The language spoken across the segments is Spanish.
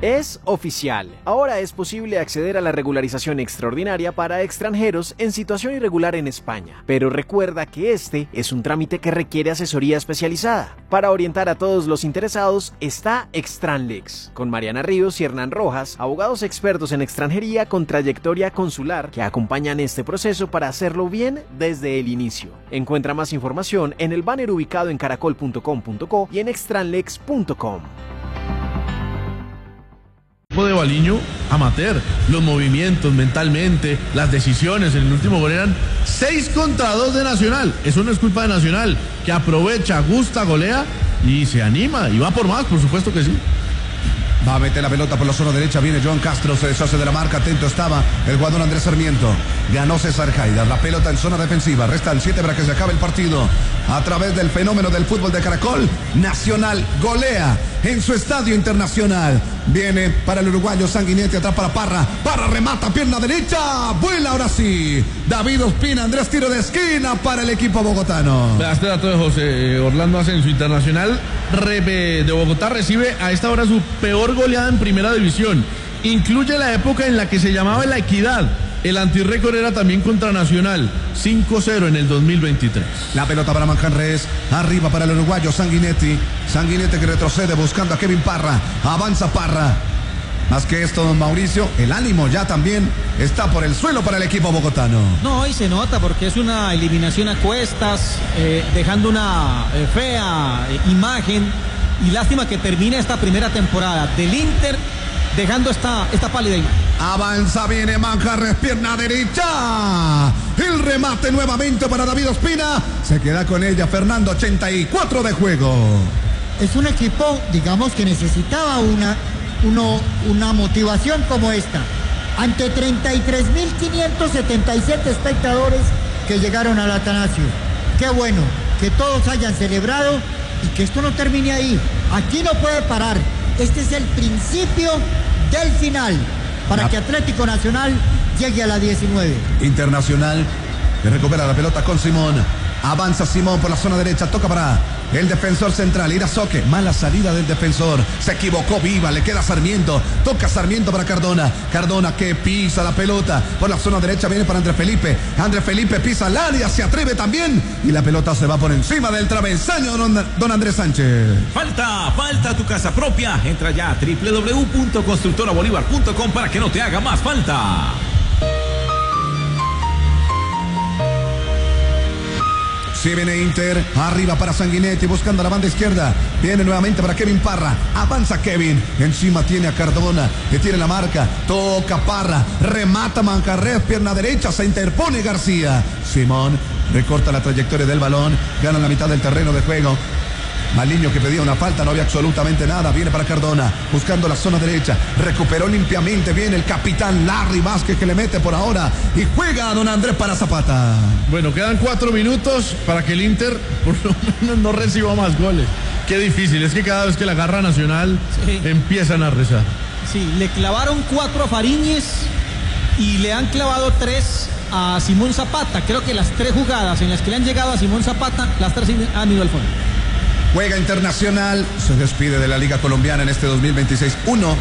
Es oficial. Ahora es posible acceder a la regularización extraordinaria para extranjeros en situación irregular en España. Pero recuerda que este es un trámite que requiere asesoría especializada. Para orientar a todos los interesados está Extranlex, con Mariana Ríos y Hernán Rojas, abogados expertos en extranjería con trayectoria consular que acompañan este proceso para hacerlo bien desde el inicio. Encuentra más información en el banner ubicado en caracol.com.co y en extranlex.com. De Baliño amateur, los movimientos mentalmente, las decisiones en el último gol eran 6-2 de Nacional. Eso no es culpa de Nacional, que aprovecha, gusta, golea y se anima y va por más, por supuesto que sí. Va a meter la pelota por la zona derecha, viene John Castro, se deshace de la marca, atento estaba el jugador Andrés Sarmiento. Ganó César Haidar, la pelota en zona defensiva, restan 7 para que se acabe el partido. A través del fenómeno del fútbol de Caracol, Nacional golea en su estadio internacional. Viene para el uruguayo Sanguinetti, atrás para Parra. Parra remata, pierna derecha, vuela ahora sí. David Ospina, Andrés, tiro de esquina para el equipo bogotano. Este dato de José Orlando Ascenso, Internacional de Bogotá recibe a esta hora su peor goleada en primera división. Incluye la época en la que se llamaba La Equidad. El antirrécord era también contra Nacional, 5-0 en el 2023. La pelota para Manjarres, arriba para el uruguayo Sanguinetti. Sanguinetti que retrocede buscando a Kevin Parra. Avanza Parra. Más que esto, don Mauricio, el ánimo ya también está por el suelo para el equipo bogotano. No, y se nota porque es una eliminación a cuestas, dejando una fea imagen. Y lástima que termine esta primera temporada del Inter dejando esta pálida imagen. Avanza, viene Manjarres, pierna derecha. El remate nuevamente para David Ospina. Se queda con ella Fernando, 84 de juego. Es un equipo, digamos, que necesitaba una motivación como esta. Ante 33.577 espectadores que llegaron al Atanasio. Qué bueno que todos hayan celebrado y que esto no termine ahí. Aquí no puede parar. Este es el principio del final para que Atlético Nacional llegue a la 19. Internacional que recupera la pelota con Simón. Avanza Simón por la zona derecha, toca para el defensor central, Irazoque. Mala salida del defensor, se equivocó Viva, le queda Sarmiento. Toca Sarmiento para Cardona. Cardona que pisa la pelota por la zona derecha, viene para Andrés Felipe. Andrés Felipe pisa el área, se atreve también. Y la pelota se va por encima del travesaño, don Andrés Sánchez. Falta tu casa propia. Entra ya a www.constructorabolívar.com para que no te haga más falta. Si viene Inter, arriba para Sanguinetti, buscando la banda izquierda. Viene nuevamente para Kevin Parra. Avanza Kevin. Encima tiene a Cardona, que tiene la marca. Toca Parra. Remata Manjarres, pierna derecha. Se interpone García. Simón recorta la trayectoria del balón. Gana la mitad del terreno de juego. Maliño que pedía una falta, no había absolutamente nada. Viene para Cardona, buscando la zona derecha. Recuperó limpiamente. Viene el capitán Larry Vázquez que le mete por ahora. Y juega a don Andrés para Zapata. Bueno, quedan 4 minutos para que el Inter por lo menos no reciba más goles. Qué difícil, es que cada vez que la agarra Nacional empiezan a rezar. Sí, le clavaron 4 a Fariñez y le han clavado 3 a Simón Zapata. Creo que las 3 jugadas en las que le han llegado a Simón Zapata, las 3 han ido al fondo. Juega Internacional, se despide de la Liga Colombiana en este 2026. 1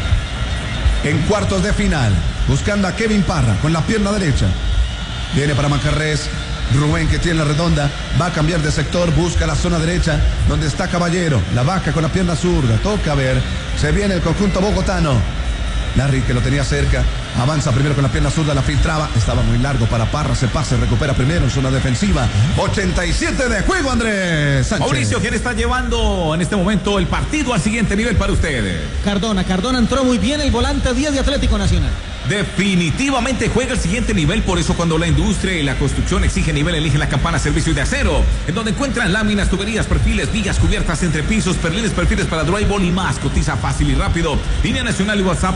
en cuartos de final, buscando a Kevin Parra con la pierna derecha. Viene para Manjarres, Rubén que tiene la redonda, va a cambiar de sector, busca la zona derecha, donde está Caballero, la vaca con la pierna zurda, toca ver, se viene el conjunto bogotano. Larry que lo tenía cerca, avanza primero con la pierna zurda, la filtraba, estaba muy largo para Parra, se pasa, recupera primero en zona defensiva. 87 de juego, Andrés Sánchez. Mauricio, ¿quién está llevando en este momento el partido al siguiente nivel para usted? Cardona entró muy bien, el volante 10 de Atlético Nacional. Definitivamente juega el siguiente nivel, por eso cuando la industria y la construcción exige nivel, eligen la Campana Servicio de Acero, en donde encuentran láminas, tuberías, perfiles, vigas, cubiertas, entrepisos, perfiles para drywall y más. Cotiza fácil y rápido. Línea nacional y WhatsApp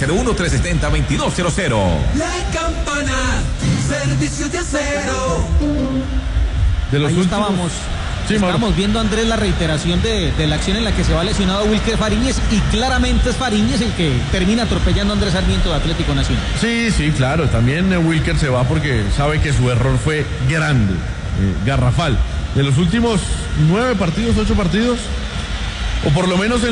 601-370-2200. La Campana Servicio de Acero. De los Ahí últimos... estábamos viendo, Andrés, la reiteración de la acción en la que se va lesionado Wilker Fariñez, y claramente es Fariñez el que termina atropellando a Andrés Sarmiento de Atlético Nacional. Sí, claro, también Wilker se va porque sabe que su error fue grande, garrafal. De los últimos 9 partidos, 8 partidos, o por lo menos en